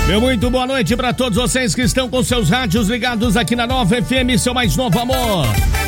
Meu muito boa noite para todos vocês que estão com seus rádios ligados aqui na Nova FM, seu mais novo amor.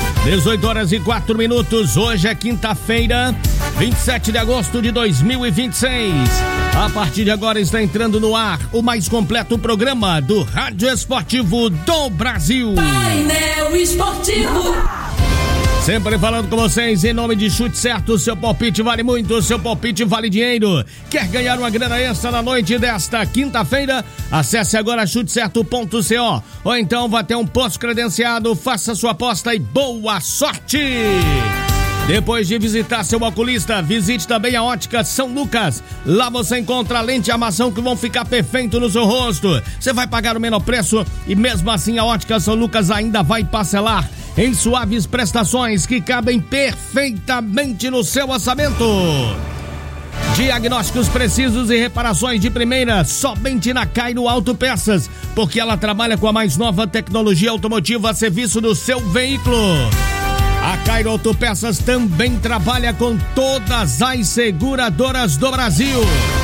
18h04. Hoje é quinta-feira, 27 de agosto de 2026. A partir de agora está entrando no ar o mais completo programa do Rádio Esportivo do Brasil. Painel Esportivo. Sempre falando com vocês em nome de Chute Certo, seu palpite vale muito, seu palpite vale dinheiro. Quer ganhar uma grana extra na noite desta quinta-feira? Acesse agora chutecerto.co ou então vá até um posto credenciado, faça sua aposta e boa sorte! Depois de visitar seu oculista, visite também a Ótica São Lucas. Lá você encontra lente e armação que vão ficar perfeito no seu rosto. Você vai pagar o menor preço e mesmo assim a Ótica São Lucas ainda vai parcelar em suaves prestações que cabem perfeitamente no seu orçamento. Diagnósticos precisos e reparações de primeira somente na Cairo Autopeças, porque ela trabalha com a mais nova tecnologia automotiva a serviço do seu veículo. A Cairo Autopeças também trabalha com todas as seguradoras do Brasil.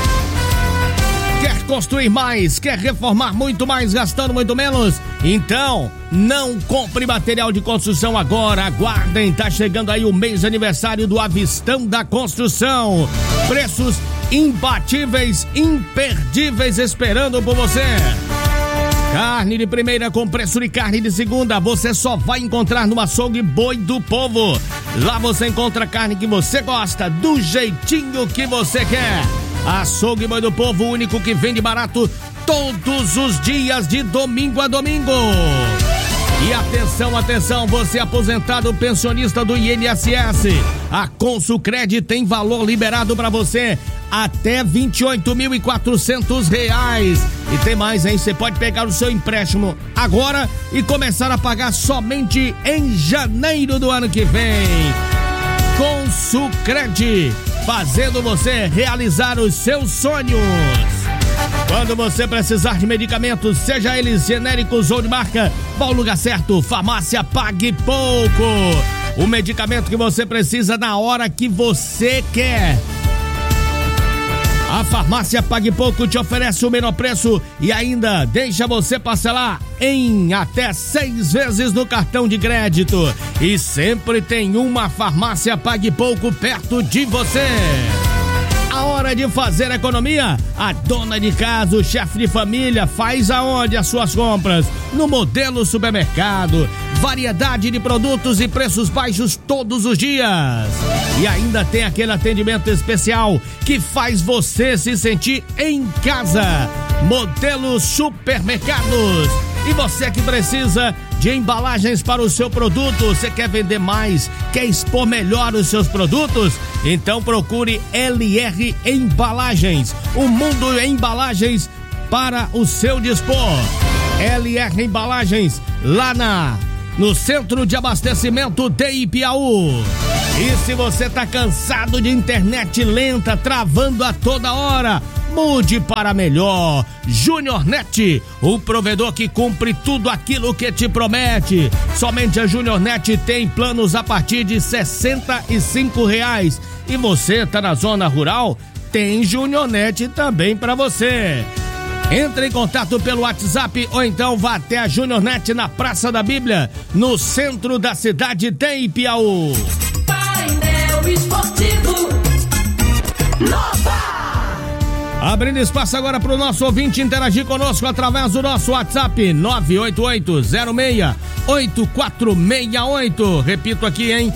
Quer construir mais? Quer reformar muito mais gastando muito menos? Então, não compre material de construção agora. Aguardem, tá chegando aí o mês de aniversário do Avistão da Construção. Preços imbatíveis, imperdíveis esperando por você. Carne de primeira com preço de carne de segunda, você só vai encontrar no Açougue Boi do Povo. Lá você encontra a carne que você gosta, do jeitinho que você quer. Açougue Boi do Povo, o único que vende barato todos os dias de domingo a domingo. E atenção, atenção, você aposentado pensionista do INSS, a Consulcred tem valor liberado para você até R$28.400. E tem mais, hein? Você pode pegar o seu empréstimo agora e começar a pagar somente em janeiro do ano que vem. Consulcred, fazendo você realizar os seus sonhos. Quando você precisar de medicamentos, seja eles genéricos ou de marca, vá ao lugar certo. Farmácia Pague Pouco. O medicamento que você precisa na hora que você quer. A Farmácia Pague Pouco te oferece o menor preço e ainda deixa você parcelar em até 6 vezes no cartão de crédito. E sempre tem uma Farmácia Pague Pouco perto de você. A hora de fazer economia? A dona de casa, o chefe de família, faz aonde as suas compras? No Modelo Supermercado. Variedade de produtos e preços baixos todos os dias. E ainda tem aquele atendimento especial que faz você se sentir em casa. Modelo Supermercados. E você que precisa de embalagens para o seu produto, você quer vender mais, quer expor melhor os seus produtos? Então procure LR Embalagens, o mundo em embalagens para o seu dispor. LR Embalagens, lá no Centro de Abastecimento de Ipiaú. E se você tá cansado de internet lenta, travando a toda hora, mude para melhor. Junior Net, o provedor que cumpre tudo aquilo que te promete. Somente a Junior Net tem planos a partir de R$65. E você tá na zona rural? Tem Junior Net também para você. Entre em contato pelo WhatsApp ou então vá até a Junior Net na Praça da Bíblia, no centro da cidade de Ipiaú. Painel Esportivo Nova. Abrindo espaço agora para o nosso ouvinte interagir conosco através do nosso WhatsApp 988-06-8468. Repito aqui, hein?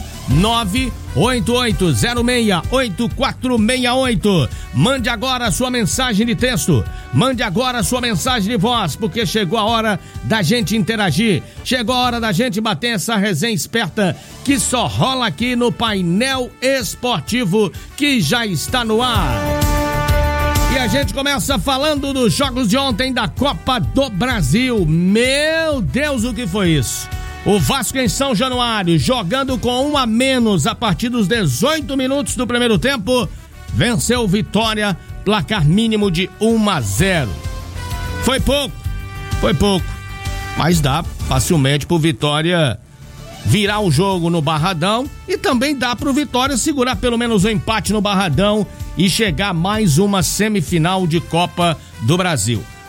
988-06-8468. Mande agora a sua mensagem de texto, mande agora a sua mensagem de voz, porque chegou a hora da gente interagir, chegou a hora da gente bater essa resenha esperta que só rola aqui no Painel Esportivo, que já está no ar. E a gente começa falando dos jogos de ontem da Copa do Brasil. Meu Deus, o que foi isso? O Vasco em São Januário, jogando com 1 a menos a partir dos 18 minutos do primeiro tempo, venceu o Vitória, placar mínimo de 1-0. Foi pouco, mas dá facilmente pro Vitória virar o jogo no Barradão e também dá pro Vitória segurar pelo menos um empate no Barradão e chegar a mais uma semifinal de Copa do Brasil.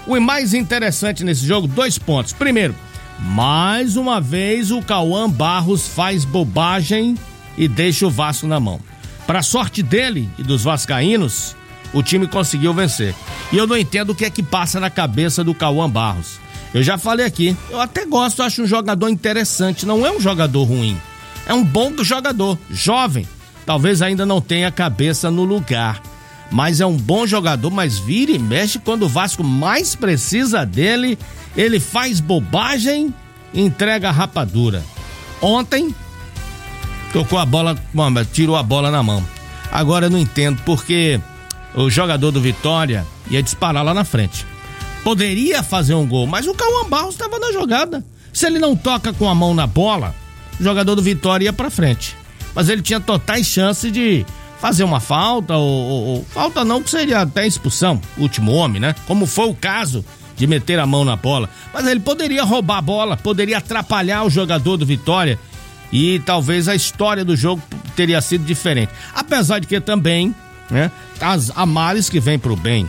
O mais interessante nesse jogo, 2 pontos. Primeiro, mais uma vez o Cauã Barros faz bobagem e deixa o Vasco na mão. Pra sorte dele e dos vascaínos, o time conseguiu vencer. E eu não entendo o que é que passa na cabeça do Cauã Barros. Eu já falei aqui, eu até gosto, acho um jogador interessante, não é um jogador ruim. É um bom jogador, jovem. Talvez ainda não tenha a cabeça no lugar. Mas é um bom jogador, mas vira e mexe quando o Vasco mais precisa dele, ele faz bobagem e entrega a rapadura. Ontem, tocou a bola, tirou a bola na mão. Agora eu não entendo porque o jogador do Vitória ia disparar lá na frente. Poderia fazer um gol, mas o Cauã Barros estava na jogada. Se ele não toca com a mão na bola, o jogador do Vitória ia pra frente. Mas ele tinha totais chances de fazer uma falta, ou falta não, que seria até expulsão, último homem, né? Como foi o caso de meter a mão na bola. Mas ele poderia roubar a bola, poderia atrapalhar o jogador do Vitória e talvez a história do jogo teria sido diferente. Apesar de que também, né, há males que vêm pro bem.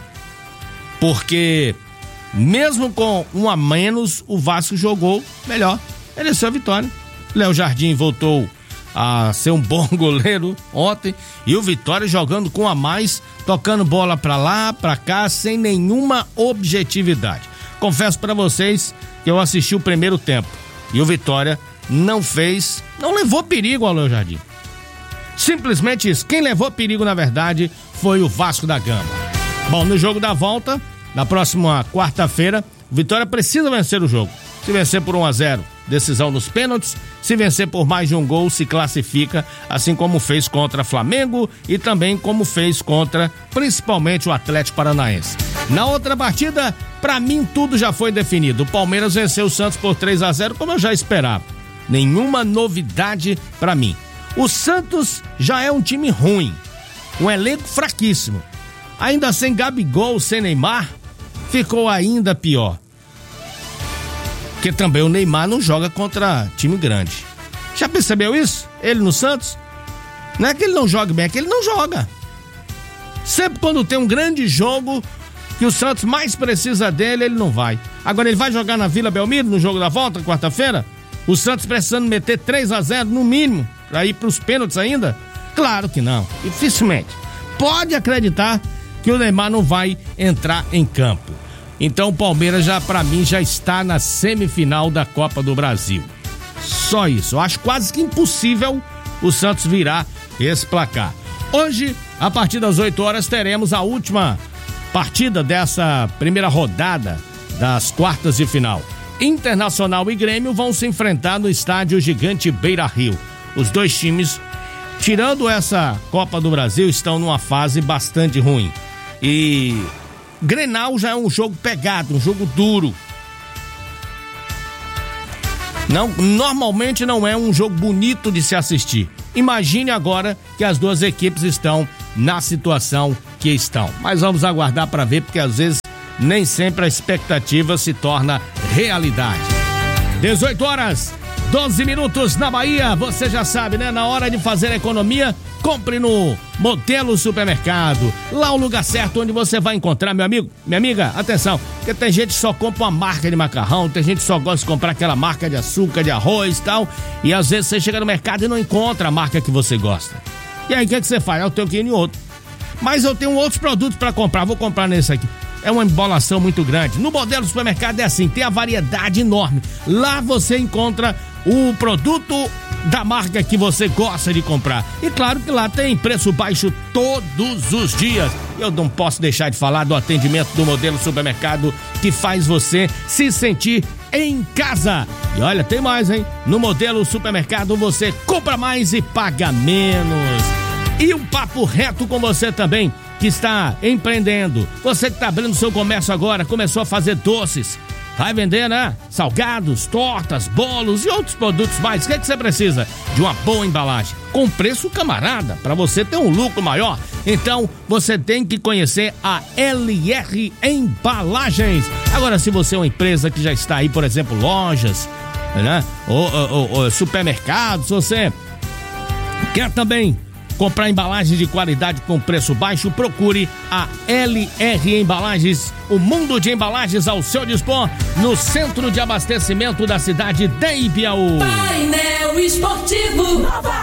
Porque mesmo com um a menos, o Vasco jogou melhor, mereceu a vitória. Léo Jardim voltou a ser um bom goleiro ontem e o Vitória jogando com a mais, tocando bola pra lá, pra cá, sem nenhuma objetividade. Confesso pra vocês que eu assisti o primeiro tempo e o Vitória não levou perigo ao Léo Jardim. Simplesmente isso. Quem levou perigo, na verdade, foi o Vasco da Gama. Bom, no jogo da volta, na próxima quarta-feira, o Vitória precisa vencer o jogo. Se vencer por 1-0, decisão nos pênaltis. Se vencer por mais de um gol, se classifica, assim como fez contra Flamengo e também como fez contra, principalmente, o Atlético Paranaense. Na outra partida, pra mim, tudo já foi definido. O Palmeiras venceu o Santos por 3-0, como eu já esperava. Nenhuma novidade pra mim. O Santos já é um time ruim, um elenco fraquíssimo. Ainda sem Gabigol, sem Neymar, ficou ainda pior. Porque também o Neymar não joga contra time grande. Já percebeu isso? Ele no Santos? Não é que ele não joga bem, é que ele não joga. Sempre quando tem um grande jogo que o Santos mais precisa dele, ele não vai. Agora ele vai jogar na Vila Belmiro no jogo da volta, quarta-feira? O Santos precisando meter 3-0 no mínimo, pra ir pros pênaltis ainda? Claro que não, dificilmente. Pode acreditar que o Neymar não vai entrar em campo. Então o Palmeiras já, pra mim, já está na semifinal da Copa do Brasil. Só isso. Eu acho quase que impossível o Santos virar esse placar. Hoje, a partir das 8 horas, teremos a última partida dessa primeira rodada das quartas de final. Internacional e Grêmio vão se enfrentar no estádio Gigante Beira-Rio. Os dois times, tirando essa Copa do Brasil, estão numa fase bastante ruim. E Grenal já é um jogo pegado, um jogo duro. Não, normalmente não é um jogo bonito de se assistir. Imagine agora que as duas equipes estão na situação que estão. Mas vamos aguardar para ver, porque às vezes nem sempre a expectativa se torna realidade. 18 horas, 12 minutos na Bahia. Você já sabe, né? Na hora de fazer economia, compre no Modelo Supermercado. Lá o lugar certo onde você vai encontrar, meu amigo, minha amiga, atenção, porque tem gente que só compra uma marca de macarrão, tem gente que só gosta de comprar aquela marca de açúcar, de arroz e tal, e às vezes você chega no mercado e não encontra a marca que você gosta. E aí o que você faz? Eu tenho que ir em outro. Mas eu tenho outros produtos para comprar, vou comprar nesse aqui. É uma embolação muito grande. No Modelo Supermercado é assim, tem a variedade enorme. Lá você encontra o produto da marca que você gosta de comprar. E claro que lá tem preço baixo todos os dias. Eu não posso deixar de falar do atendimento do Modelo Supermercado, que faz você se sentir em casa. E olha, tem mais, hein? No Modelo Supermercado você compra mais e paga menos. E um papo reto com você também, que está empreendendo. Você que está abrindo seu comércio agora, começou a fazer doces. Vai vender, né? Salgados, tortas, bolos e outros produtos mais. O que é que você precisa? De uma boa embalagem, com preço camarada, para você ter um lucro maior. Então, você tem que conhecer a LR Embalagens. Agora, se você é uma empresa que já está aí, por exemplo, lojas, né? Ou supermercados, você quer também comprar embalagens de qualidade com preço baixo, procure a LR Embalagens, o mundo de embalagens ao seu dispor, no centro de abastecimento da cidade de Ibiaú. Painel Esportivo.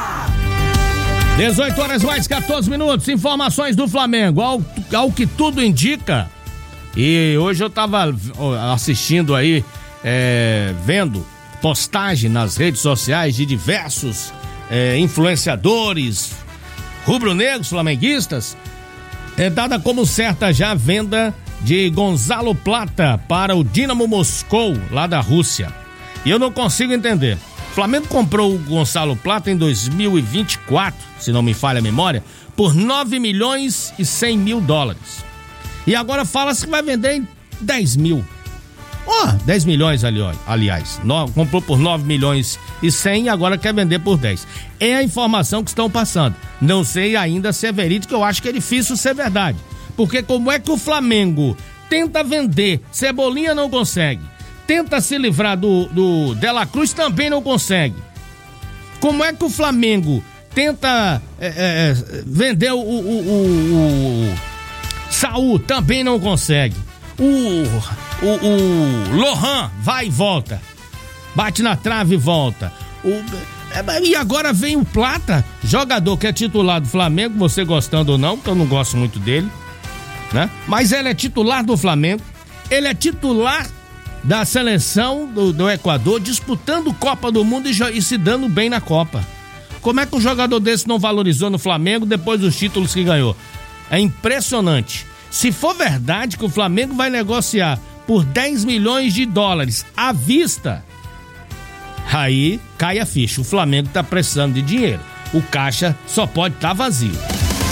18 horas mais 14 minutos, informações do Flamengo, ao que tudo indica, e hoje eu tava assistindo aí, vendo postagem nas redes sociais de diversos influenciadores rubro-negros, flamenguistas, é dada como certa já a venda de Gonzalo Plata para o Dinamo Moscou, lá da Rússia. E eu não consigo entender. O Flamengo comprou o Gonzalo Plata em 2024, se não me falha a memória, por 9 milhões e 100 mil dólares. E agora fala-se que vai vender em 10 mil. 10 milhões, aliás. Comprou por 9 milhões e 100 e agora quer vender por 10. É a informação que estão passando. Não sei ainda se é verídico, eu acho que é difícil ser verdade. Porque como é que o Flamengo tenta vender, Cebolinha não consegue. Tenta se livrar do De La Cruz, também não consegue. Como é que o Flamengo tenta vender o Saúl, também não consegue. O Lohan vai e volta, bate na trave e volta. E agora vem o Plata, jogador que é titular do Flamengo, você gostando ou não, porque eu não gosto muito dele, né? Mas ele é titular do Flamengo, ele é titular da seleção do Equador, disputando Copa do Mundo e se dando bem na Copa. Como é que um jogador desse não valorizou no Flamengo depois dos títulos que ganhou? É impressionante. Se for verdade que o Flamengo vai negociar por 10 milhões de dólares à vista, aí cai a ficha. O Flamengo tá precisando de dinheiro. O caixa só pode estar vazio.